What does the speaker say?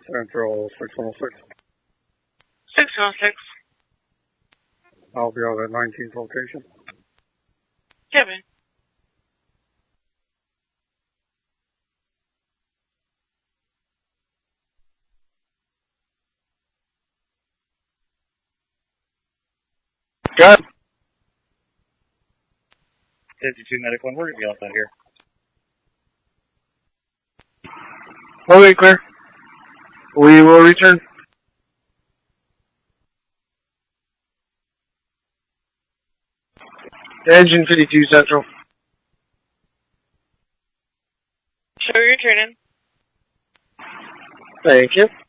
Central 606. 606. I'll be on that 19th location. Kevin. Good. 52 medical, and we're going to be outside here. Okay, clear. We will return. Engine 52 Central. Show returning. Thank you.